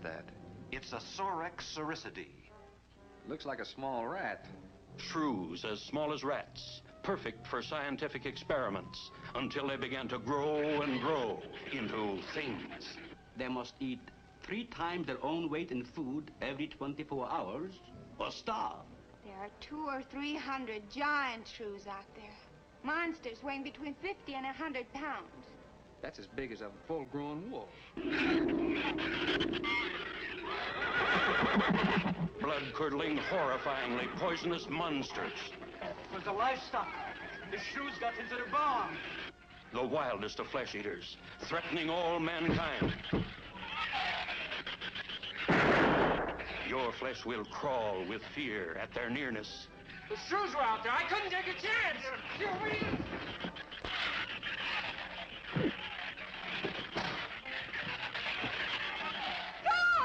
that? It's a Sorex cericidae. Looks like a small rat. Shrews as small as rats, perfect for scientific experiments, until they began to grow and grow into things. They must eat 3 times their own weight in food every 24 hours or starve. There are 200 or 300 giant shrews out there. Monsters weighing between 50 and 100 pounds. That's as big as a full-grown wolf. Blood-curdling, horrifyingly poisonous monsters. It was the livestock. The shrews got into the barn. The wildest of flesh eaters, threatening all mankind. Your flesh will crawl with fear at their nearness. The shrews were out there. I couldn't take a chance.